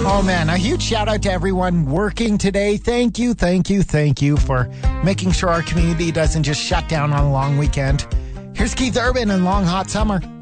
Oh, man, a huge shout out to everyone working today. Thank you for making sure our community doesn't just shut down on a long weekend. Here's Keith Urban and Long Hot Summer.